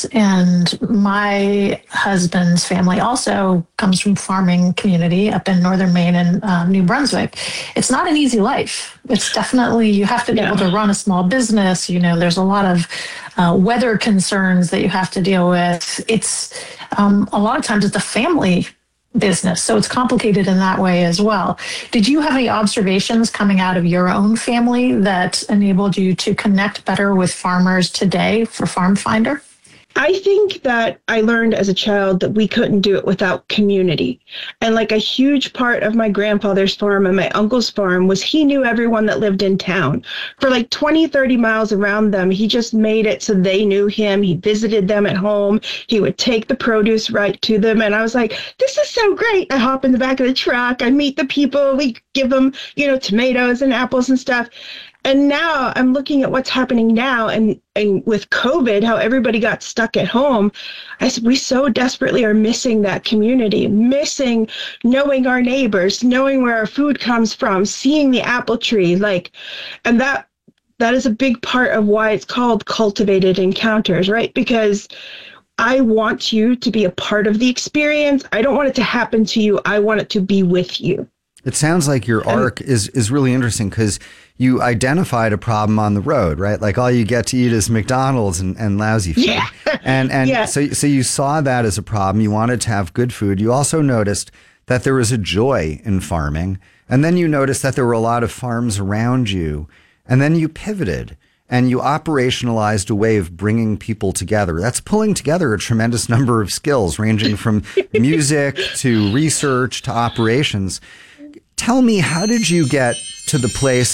business. And my husband's family also comes from farming community up in northern Maine and New Brunswick. It's not an easy life. It's definitely, you have to be able to run a small business. There's a lot of weather concerns that you have to deal with. It's a lot of times it's a family business. So it's complicated in that way as well. Did you have any observations coming out of your own family that enabled you to connect better with farmers today for Farm Finder? I think that I learned as a child that we couldn't do it without community. And like a huge part of my grandfather's farm and my uncle's farm was he knew everyone that lived in town. For like 20, 30 miles around them, he just made it so they knew him. He visited them at home. He would take the produce right to them. And I was like, this is so great. I hop in the back of the truck. I meet the people. We give them, tomatoes and apples and stuff. And now I'm looking at what's happening now and with COVID, how everybody got stuck at home. We so desperately are missing that community, missing knowing our neighbors, knowing where our food comes from, seeing the apple tree, and that is a big part of why it's called Cultivated Encounters, right? Because I want you to be a part of the experience. I don't want it to happen to you. I want it to be with you. It sounds like your arc is really interesting because you identified a problem on the road, right? Like all you get to eat is McDonald's and lousy food. Yeah. And so you saw that as a problem. You wanted to have good food. You also noticed that there was a joy in farming. And then you noticed that there were a lot of farms around you. And then you pivoted and you operationalized a way of bringing people together. That's pulling together a tremendous number of skills ranging from music to research to operations. Tell me, how did you get to the place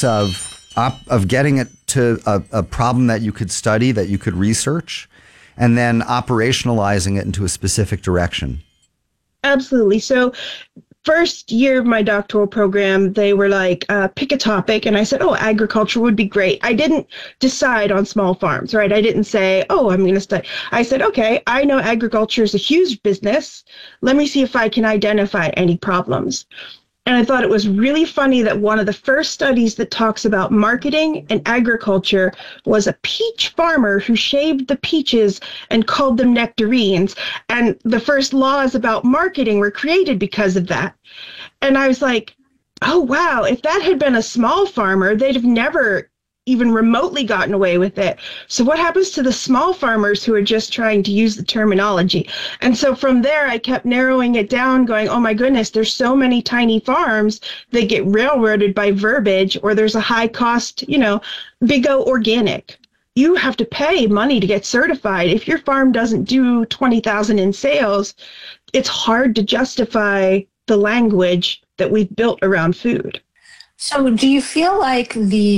of getting it to a problem that you could study, that you could research, and then operationalizing it into a specific direction? Absolutely. So first year of my doctoral program, they were like, pick a topic. And I said, agriculture would be great. I didn't decide on small farms, right? I didn't say, I'm going to study. I said, okay, I know agriculture is a huge business. Let me see if I can identify any problems. And I thought it was really funny that one of the first studies that talks about marketing and agriculture was a peach farmer who shaved the peaches and called them nectarines. And the first laws about marketing were created because of that. And I was like, oh, wow, if that had been a small farmer, they'd have never even remotely gotten away with it. So what happens to the small farmers who are just trying to use the terminology? And so from there, I kept narrowing it down, going, oh my goodness, there's so many tiny farms that get railroaded by verbiage, or there's a high cost, Big O Organic. You have to pay money to get certified. If your farm doesn't do 20,000 in sales, it's hard to justify the language that we've built around food. So do you feel like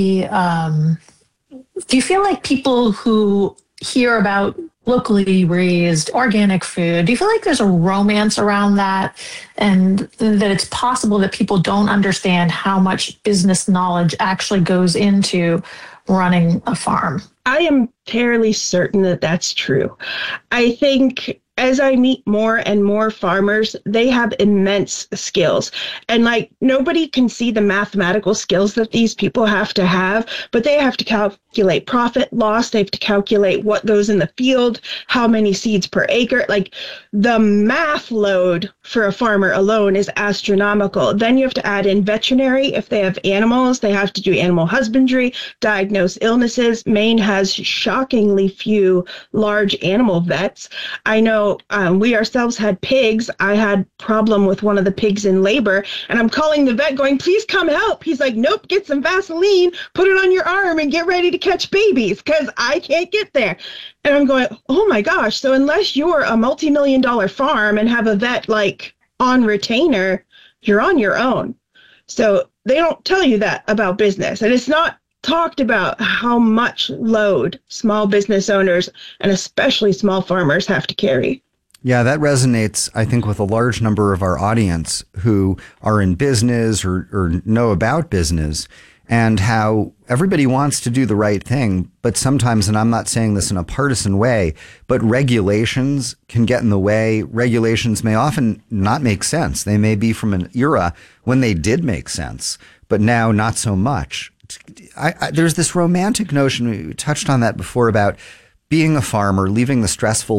people who hear about locally raised organic food, do you feel like there's a romance around that, and that it's possible that people don't understand how much business knowledge actually goes into running a farm? I am fairly certain that that's true. I think as I meet more and more farmers, they have immense skills. And nobody can see the mathematical skills that these people have to have, but they have to calculate profit loss. They have to calculate what goes in the field, how many seeds per acre. The math load for a farmer alone is astronomical. Then you have to add in veterinary. If they have animals, they have to do animal husbandry, diagnose illnesses. Maine has shockingly few large animal vets. I know we ourselves had pigs. I had problem with one of the pigs in labor, and I'm calling the vet going, please come help. He's like, nope, get some Vaseline, put it on your arm and get ready to catch babies because I can't get there. And I'm going, oh my gosh. So unless you're a multi-million-dollar farm and have a vet on retainer, you're on your own. So they don't tell you that about business. And it's not talked about how much load small business owners and especially small farmers have to carry. Yeah, that resonates, I think, with a large number of our audience who are in business or know about business, and how everybody wants to do the right thing. But sometimes, and I'm not saying this in a partisan way, but regulations can get in the way. Regulations may often not make sense. They may be from an era when they did make sense, but now not so much. There's this romantic notion, we touched on that before, about being a farmer, leaving the stressful